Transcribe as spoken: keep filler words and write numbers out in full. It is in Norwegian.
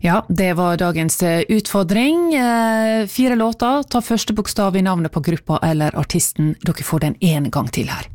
Ja, det var dagens utfordring. Fire låter, ta første bokstav i navnet på gruppa eller artisten. Dere får den en gang til her.